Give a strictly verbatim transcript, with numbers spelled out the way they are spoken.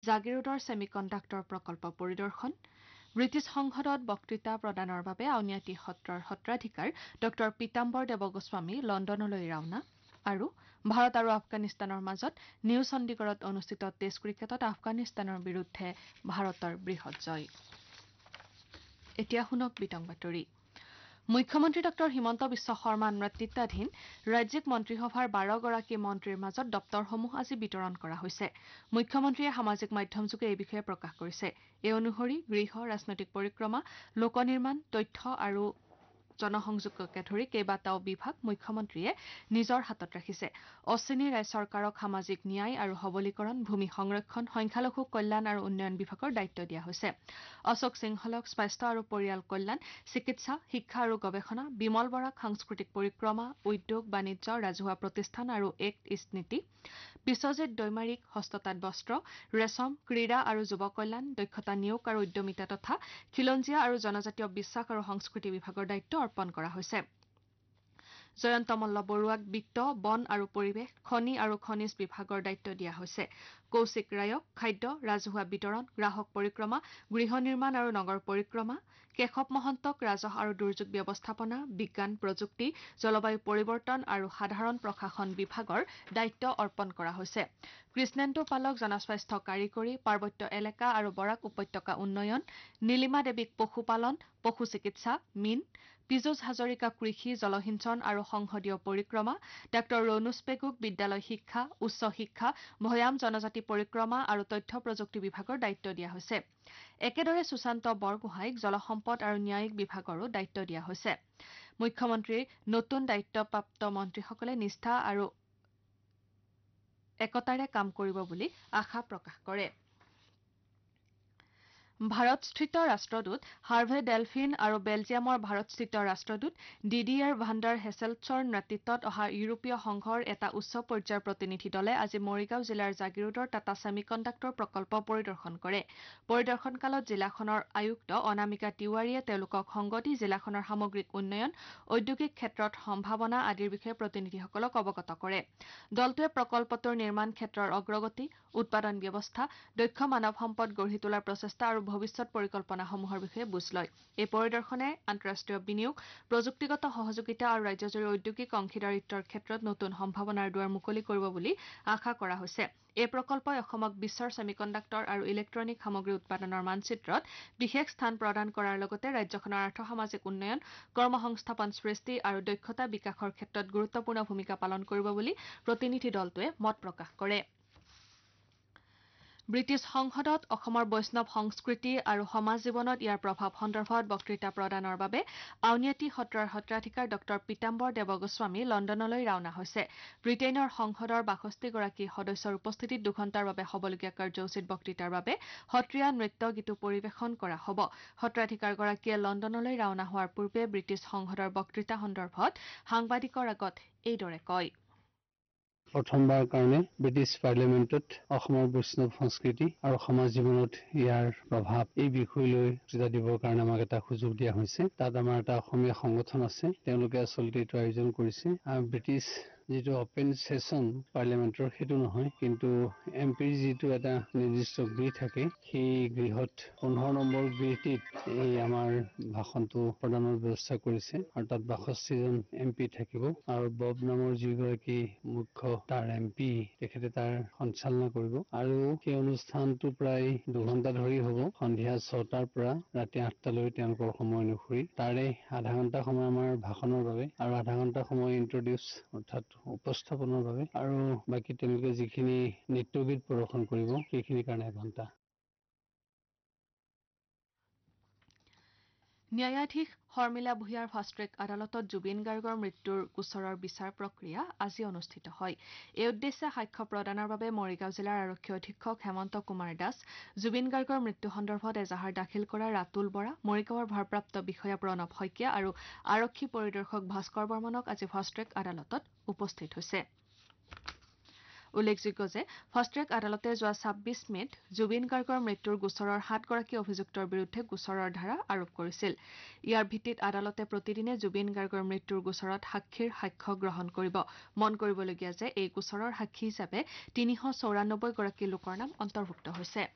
জাগিৰোডৰ semiconductor প্ৰকল্প পৰিদৰ্শন British সংসদত বক্তৃতা প্ৰদানৰ বাবে আউনীআটী সত্ৰৰ সত্ৰাধিকাৰ ড পীতাম্বৰ দেৱগোস্বামী লণ্ডনলৈ ৰাওনা আৰু ভাৰত আৰু আফগানিস্তানৰ মাজত নিউ চণ্ডীগড়ত অনুষ্ঠিত টেষ্ট ক্ৰিকেটত আফগানিস্তানৰ বিৰুদ্ধে ভাৰতৰ বৃহৎ জয় এতিয়া শুনক বিতং বাতৰি মুখ্যমন্ত্ৰী ড হিমন্ত বিশ্ব শৰ্মা নেতৃত্বাধীন ৰাজ্যিক মন্ত্ৰীসভাৰ বাৰ গৰাকী মন্ত্ৰীৰ মাজত দপ্তৰসমূহ আজি বিতৰণ কৰা হৈছে মুখ্যমন্ত্ৰীয়ে সামাজিক মাধ্যমযোগে এই বিষয়ে প্ৰকাশ কৰিছে এই অনুসৰি গৃহ ৰাজনৈতিক পৰিক্ৰমা লোক নিৰ্মাণ তথ্য আৰু জনসংযোগকে ধৰি কেইবাটাও বিভাগ মুখ্যমন্ত্ৰীয়ে নিজৰ হাতত ৰাখিছে অশ্বিনী ৰায় চৰকাৰক সামাজিক ন্যায় আৰু সবলীকৰণ ভূমি সংৰক্ষণ সংখ্যালঘু কল্যাণ আৰু উন্নয়ন বিভাগৰ দায়িত্ব দিয়া হৈছে অশোক সিংহলক স্বাস্থ্য আৰু পৰিয়াল কল্যাণ চিকিৎসা শিক্ষা আৰু গৱেষণা বিমল বৰাক সাংস্কৃতিক পৰিক্ৰমা উদ্যোগ বাণিজ্য ৰাজহুৱা প্ৰতিষ্ঠান আৰু এক্ট ইষ্ট নীতি বিশ্বজিৎ দৈমাৰীক হস্ততাঁত বস্ত্ৰ ৰেচম ক্ৰীড়া আৰু যুৱ কল্যাণ দক্ষতা নিয়োগ আৰু উদ্যমিতা তথা খিলঞ্জীয়া আৰু জনজাতীয় বিশ্বাস আৰু সংস্কৃতি বিভাগৰ দায়িত্ব অৰ্পণ কৰা হৈছে জয়ন্ত মল্ল বৰুৱাক বিত্ত বন আৰু পৰিৱেশ খনি আৰু খনিজ বিভাগৰ দায়িত্ব দিয়া হৈছে কৌশিক ৰায়ক খাদ্য ৰাজহুৱা বিতৰণ গ্ৰাহক পৰিক্ৰমা গৃহ নিৰ্মাণ আৰু নগৰ পৰিক্ৰমা কেশৱ মহন্তক ৰাজহ আৰু দুৰ্যোগ ব্যৱস্থাপনা বিজ্ঞান প্ৰযুক্তি জলবায়ু পৰিৱৰ্তন আৰু সাধাৰণ প্ৰশাসন বিভাগৰ দায়িত্ব অৰ্পণ কৰা হৈছে কৃষ্ণেন্দু পালক জনস্বাস্থ্য কাৰিকৰী পাৰ্বত্য এলেকা আৰু বৰাক উপত্যকা উন্নয়ন নীলিমা দেৱীক পশুপালন পশু চিকিৎসা মীন পীযুষ হাজৰিকা কৃষি জলসিঞ্চন আৰু সংসদীয় পৰিক্ৰমা ডাঃ ৰণুজ পেগুক বিদ্যালয় শিক্ষা উচ্চ শিক্ষা ভৈয়াম জনজাতি পৰিক্ৰমা আৰু তথ্য প্ৰযুক্তি বিভাগৰ দায়িত্ব দিয়া হৈছে একেদৰে সুশান্ত বৰগোহাঁইক জলসম্পদ আৰু ন্যায়িক বিভাগৰো দায়িত্ব দিয়া হৈছে মুখ্যমন্ত্ৰীৰ নতুন দায়িত্বপ্ৰাপ্ত মন্ত্ৰীসকলে নিষ্ঠা আৰু একতাৰে কাম কৰিব বুলি আশা প্ৰকাশ কৰে ভাৰতস্থিত ৰাষ্ট্ৰদূত হাৰ্ভে ডেলফিন আৰু বেলজিয়ামৰ ভাৰতস্থিত ৰাষ্ট্ৰদূত ডিডিয়াৰ ভাণ্ডাৰ হেছেলটছৰ নেতৃত্বত অহা ইউৰোপীয় সংঘৰ এটা উচ্চ পৰ্যায়ৰ প্ৰতিনিধি দলে আজি মৰিগাঁও জিলাৰ জাগিৰোডৰ টাটা ছেমিকণ্ডাক্টৰ প্ৰকল্প পৰিদৰ্শন কৰে পৰিদৰ্শনকালত জিলাখনৰ আয়ুক্ত অনামিকা তিৱাৰীয়ে তেওঁলোকক সংগতি জিলাখনৰ সামগ্ৰিক উন্নয়ন ঔদ্যোগিক ক্ষেত্ৰত সম্ভাৱনা আদিৰ বিষয়ে প্ৰতিনিধিসকলক অৱগত কৰে দলটোৱে প্ৰকল্পটোৰ নিৰ্মাণ ক্ষেত্ৰৰ অগ্ৰগতি উৎপাদন ব্যৱস্থা দক্ষ মানৱ সম্পদ গঢ়ি তোলাৰ প্ৰচেষ্টা আৰু ভৱিষ্যত পৰিকল্পনাসমূহৰ বিষয়ে বুজ লয় এই পৰিদৰ্শনে আন্তঃৰাষ্ট্ৰীয় বিনিয়োগ প্ৰযুক্তিগত সহযোগিতা আৰু ৰাজ্যজুৰি ঔদ্যোগিক অংশীদাৰিত্বৰ ক্ষেত্ৰত নতুন সম্ভাৱনাৰ দুৱাৰ মুকলি কৰিব বুলি আশা কৰা হৈছে এই প্ৰকল্পই অসমক বিশ্বৰ ছেমিকণ্ডাক্টৰ আৰু ইলেক্ট্ৰনিক সামগ্ৰী উৎপাদনৰ মানচিত্ৰত বিশেষ স্থান প্ৰদান কৰাৰ লগতে ৰাজ্যখনৰ আৰ্থ-সামাজিক উন্নয়ন কৰ্মসংস্থাপন সৃষ্টি আৰু দক্ষতা বিকাশৰ ক্ষেত্ৰত গুৰুত্বপূৰ্ণ ভূমিকা পালন কৰিব বুলি প্ৰতিনিধি দলটোৱে মত প্ৰকাশ কৰে ব্ৰিটিছ সংসদত অসমৰ বৈষ্ণৱ সংস্কৃতি আৰু সমাজ জীৱনত ইয়াৰ প্ৰভাৱ সন্দৰ্ভত বক্তৃতা প্ৰদানৰ বাবে আউনীআটী সত্ৰৰ সত্ৰাধিকাৰ ড পীতাম্বৰ দেৱগোস্বামী লণ্ডনলৈ ৰাওনা হৈছে ব্ৰিটেইনৰ সংসদৰ বাষষ্ঠি গৰাকী সদস্যৰ উপস্থিতিত দুঘণ্টাৰ বাবে হ'বলগীয়া কাৰ্যসূচীত বক্তৃতাৰ বাবে সত্ৰীয়া নৃত্য গীতো পৰিৱেশন কৰা হ'ব সত্ৰাধিকাৰগৰাকীয়ে লণ্ডনলৈ ৰাওনা হোৱাৰ পূৰ্বে ব্ৰিটিছ সংসদৰ বক্তৃতা সন্দৰ্ভত সাংবাদিকৰ আগত এইদৰে কয় প্ৰথমবাৰ কাৰণে ব্ৰিটিছ পাৰ্লিয়ামেণ্টত অসমৰ বৈষ্ণৱ সংস্কৃতি আৰু সমাজ জীৱনত ইয়াৰ প্ৰভাৱ এই বিষয় লৈ বক্তৃতা দিবৰ কাৰণে আমাক এটা সুযোগ দিয়া হৈছে তাত আমাৰ এটা অসমীয়া সংগঠন আছে তেওঁলোকে আচলতে এইটো আয়োজন কৰিছে ব্ৰিটিছ যিটো অপেন সেচন পাৰ্লিয়ামেণ্টৰ সেইটো নহয় কিন্তু এম পিৰ যিটো এটা নিৰ্দিষ্ট গৃহ থাকে সেই গৃহত পোন্ধৰ নম্বৰ গৃহটিত এই আমাৰ ভাষণটো প্ৰদানৰ ব্যৱস্থা কৰিছে আৰু তাত বাষষ্ঠিজন এম পি থাকিব আৰু বব নামৰ যিগৰাকী মুখ্য তাৰ এম পি তেখেতে তাৰ সঞ্চালনা কৰিব আৰু সেই অনুষ্ঠানটো প্ৰায় দুঘণ্টা ধৰি হ'ব সন্ধিয়া ছটাৰ পৰা ৰাতি আঠটালৈ তেওঁলোকৰ সময় অনুসৰি তাৰে আধা ঘণ্টা সময় আমাৰ ভাষণৰ বাবে আৰু আধা ঘণ্টা সময় ইন্ট্ৰডিউচ অৰ্থাৎ উপস্থাপনৰ বাবে আৰু বাকী তেওঁলোকে যিখিনি নৃত্য গীত প্ৰদৰ্শন কৰিব সেইখিনিৰ কাৰণে এঘণ্টা ন্যায়াধীশ শৰ্মিলা ভূঞাৰ ফাষ্টট্ৰেক আদালতত জুবিন গাৰ্গৰ মৃত্যুৰ গোচৰৰ বিচাৰ প্ৰক্ৰিয়া আজি অনুষ্ঠিত হয় এই উদ্দেশ্যে সাক্ষ্য প্ৰদানৰ বাবে মৰিগাঁও জিলাৰ আৰক্ষী অধীক্ষক হেমন্ত কুমাৰ দাস জুবিন গাৰ্গৰ মৃত্যু সন্দৰ্ভত এজাহাৰ দাখিল কৰা ৰাতুল বৰা মৰিগাঁৱৰ ভাৰপ্ৰাপ্ত বিষয়া প্ৰণৱ শইকীয়া আৰু আৰক্ষী পৰিদৰ্শক ভাস্কৰ বৰ্মনক আজি ফাষ্টট্ৰেক আদালতত উপস্থিত হৈছে উল্লেখযোগ্য যে ফাষ্টট্ৰেক আদালতে যোৱা ছাব্বিছ মেত জুবিন গাৰ্গৰ মৃত্যুৰ গোচৰৰ সাতগৰাকী অভিযুক্তৰ বিৰুদ্ধে গোচৰৰ ধাৰা আৰোপ কৰিছিল ইয়াৰ ভিত্তিত আদালতে প্ৰতিদিনে জুবিন গাৰ্গৰ মৃত্যুৰ গোচৰত সাক্ষীৰ সাক্ষ্য গ্ৰহণ কৰিব মন কৰিবলগীয়া যে এই গোচৰৰ সাক্ষী হিচাপে তিনিশ চৌৰান্নব্বৈ গৰাকী লোকৰ নাম অন্তৰ্ভুক্ত হৈছে